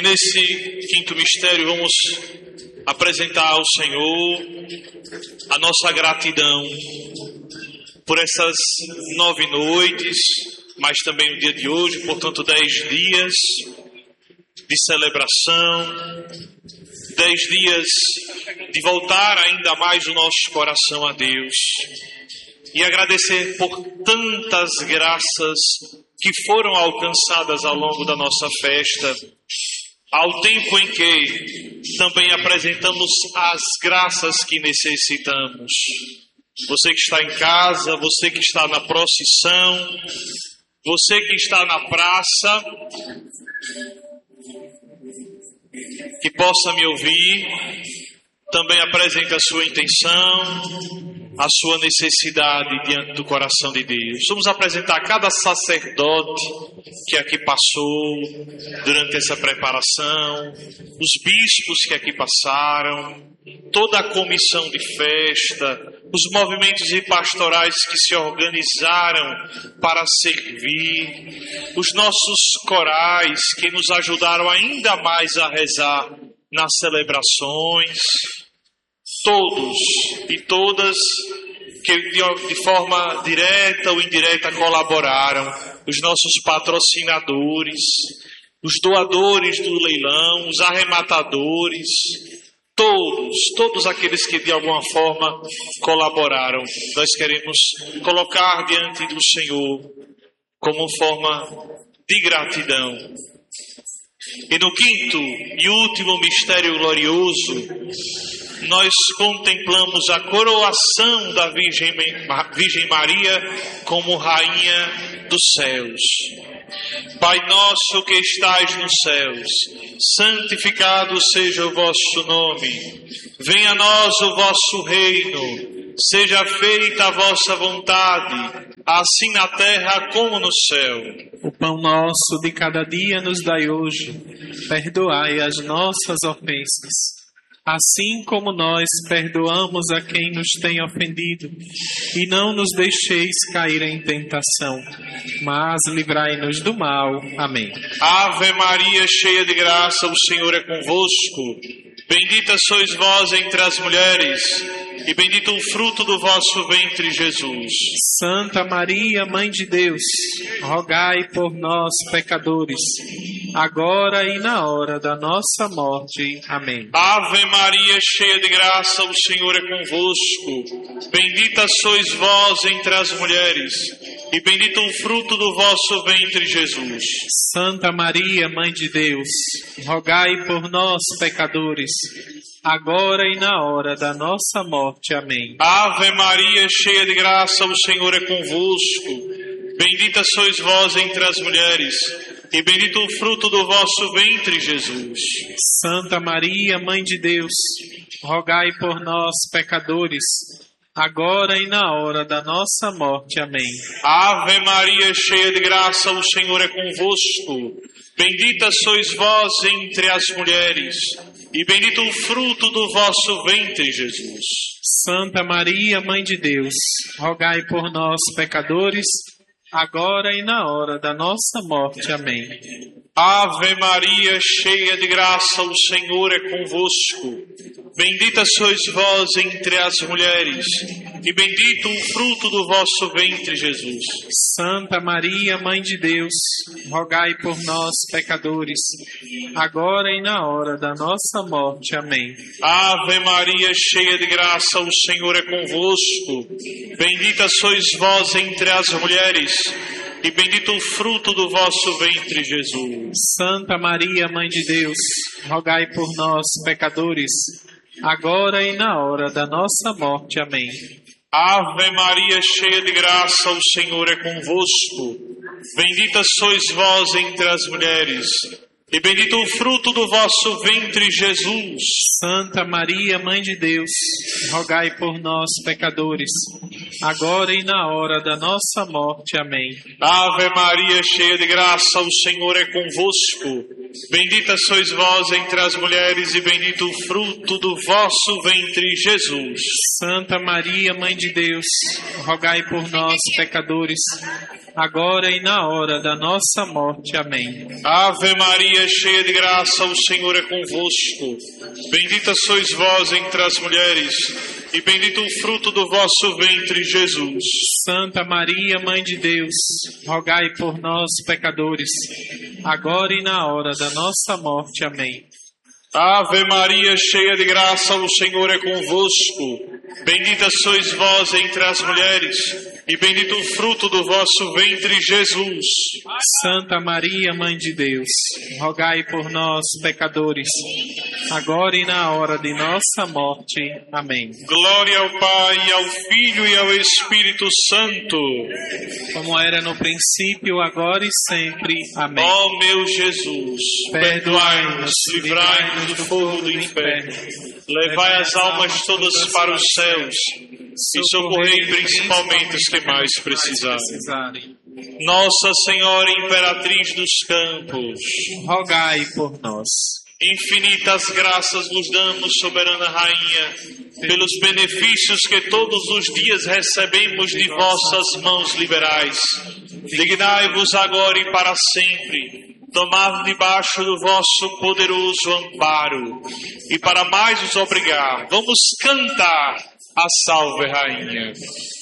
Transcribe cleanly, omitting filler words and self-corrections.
E nesse quinto mistério vamos apresentar ao Senhor a nossa gratidão por essas 9 noites, mas também o dia de hoje, portanto 10 dias de celebração, 10 dias de voltar ainda mais o nosso coração a Deus e agradecer por tantas graças que foram alcançadas ao longo da nossa festa, ao tempo em que também apresentamos as graças que necessitamos. Você que está em casa, você que está na procissão, você que está na praça, que possa me ouvir, também apresente a sua intenção, a sua necessidade diante do coração de Deus. Vamos apresentar cada sacerdote que aqui passou durante essa preparação, os bispos que aqui passaram, toda a comissão de festa, os movimentos e pastorais que se organizaram para servir, os nossos corais que nos ajudaram ainda mais a rezar nas celebrações, todos e todas que de forma direta ou indireta colaboraram, os nossos patrocinadores, os doadores do leilão, os arrematadores, todos aqueles que de alguma forma colaboraram. Nós queremos colocar diante do Senhor como forma de gratidão. E no quinto e último mistério glorioso, nós contemplamos a coroação da Virgem Maria como Rainha dos céus. Pai nosso que estais nos céus, santificado seja o vosso nome. Venha a nós o vosso reino. Seja feita a vossa vontade, assim na terra como no céu. O pão nosso de cada dia nos dai hoje. Perdoai as nossas ofensas, assim como nós perdoamos a quem nos tem ofendido. E não nos deixeis cair em tentação, mas livrai-nos do mal. Amém. Ave Maria, cheia de graça, o Senhor é convosco. Bendita sois vós entre as mulheres, e bendito o fruto do vosso ventre, Jesus. Santa Maria, Mãe de Deus, rogai por nós, pecadores, agora e na hora da nossa morte. Amém. Ave Maria, cheia de graça, o Senhor é convosco. Bendita sois vós entre as mulheres, e bendito o fruto do vosso ventre, Jesus. Santa Maria, Mãe de Deus, rogai por nós, pecadores, agora e na hora da nossa morte. Amém. Ave Maria, cheia de graça, o Senhor é convosco. Bendita sois vós entre as mulheres, e bendito o fruto do vosso ventre, Jesus. Santa Maria, Mãe de Deus, rogai por nós, pecadores, agora e na hora da nossa morte. Amém. Ave Maria, cheia de graça, o Senhor é convosco. Bendita sois vós entre as mulheres, e bendito o fruto do vosso ventre, Jesus. Santa Maria, Mãe de Deus, rogai por nós, pecadores, agora e na hora da nossa morte. Amém. Ave Maria, cheia de graça, o Senhor é convosco. Bendita sois vós entre as mulheres, e bendito o fruto do vosso ventre, Jesus. Santa Maria, Mãe de Deus, rogai por nós, pecadores, agora e na hora da nossa morte. Amém. Ave Maria, cheia de graça, o Senhor é convosco. Bendita sois vós entre as mulheres, e bendito o fruto do vosso ventre, Jesus. Santa Maria, Mãe de Deus, rogai por nós, pecadores, agora e na hora da nossa morte. Amém. Ave Maria, cheia de graça, o Senhor é convosco. Bendita sois vós entre as mulheres, e bendito o fruto do vosso ventre, Jesus. Santa Maria, Mãe de Deus, rogai por nós, pecadores, agora e na hora da nossa morte. Amém. Ave Maria, cheia de graça, o Senhor é convosco. Bendita sois vós entre as mulheres e bendito o fruto do vosso ventre, Jesus. Santa Maria, Mãe de Deus, rogai por nós, pecadores, agora e na hora da nossa morte. Amém. Ave Maria, cheia de graça, o Senhor é convosco. Bendita sois vós entre as mulheres, e bendito o fruto do vosso ventre, Jesus. Santa Maria, Mãe de Deus, rogai por nós, pecadores, agora e na hora da nossa morte. Amém. Ave Maria, cheia de graça, o Senhor é convosco. Bendita sois vós entre as mulheres, e bendito o fruto do vosso ventre, Jesus. Santa Maria, Mãe de Deus, rogai por nós, pecadores, agora e na hora de nossa morte. Amém. Glória ao Pai, ao Filho e ao Espírito Santo, como era no princípio, agora e sempre. Amém. Ó meu Jesus, perdoai-nos, livrai-nos do fogo do inferno, levai as almas todas para os céus e socorrei principalmente os que mais precisarem. Nossa Senhora Imperatriz dos Campos, rogai por nós. Infinitas graças vos damos, soberana Rainha, pelos benefícios que todos os dias recebemos de vossas mãos liberais. Dignai-vos agora e para sempre tomar debaixo do vosso poderoso amparo. E para mais os obrigar, vamos cantar a Salve Rainha.